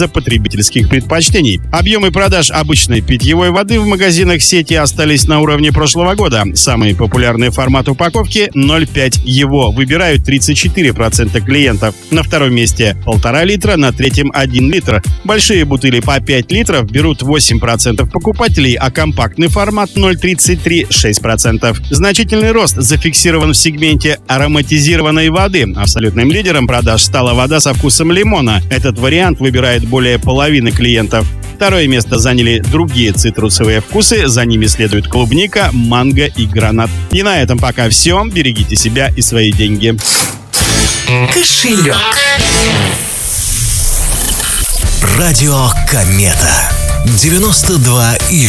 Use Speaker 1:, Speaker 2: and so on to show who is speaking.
Speaker 1: потребительских предпочтений. Объемы продаж обычной питьевой воды в магазинах сети остались на уровне прошлого года. Самый популярный формат упаковки – 0,5. Его выбирают 34% клиентов. На втором месте – 1,5 литра, на третьем – 1 литр. Большие бутыли по 5 литров берут 8% покупателей, а компактный формат 0,33 – 6%. Значительный рост зафиксирован в сегменте ароматизированной воды. Абсолютным лидером продаж стала вода со вкусом лимона. Этот вариант выбирает более половины клиентов. Второе место заняли другие цитрусовые вкусы. За ними следует клубника, манго и гранат. И на этом пока все. Берегите себя и свои деньги.
Speaker 2: Кошелек. Радио Комета 92,6.